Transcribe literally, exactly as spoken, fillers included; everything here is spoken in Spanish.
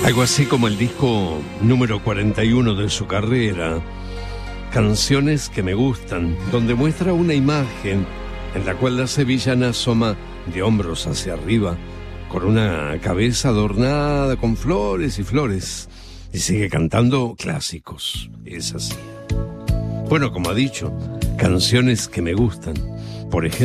Algo así como el disco número cuarenta y uno de su carrera, Canciones que me gustan, donde muestra una imagen en la cual la sevillana asoma de hombros hacia arriba, con una cabeza adornada con flores y flores, y sigue cantando clásicos. Es así. Bueno, como ha dicho, canciones que me gustan, por ejemplo.